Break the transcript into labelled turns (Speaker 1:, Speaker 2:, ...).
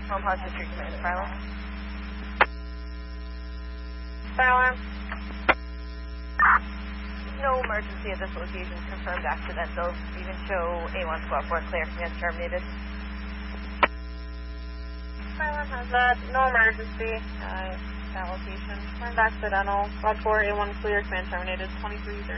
Speaker 1: Home Hospital Street Command, fire alarm.
Speaker 2: Fire alarm.
Speaker 1: No emergency at this location. Confirmed accidental. You can show A1 squad 4 clear. Command terminated.
Speaker 2: Fire alarm has that. No emergency. That location. Confirmed accidental. Squad 4, A1 clear. Command terminated. 2330.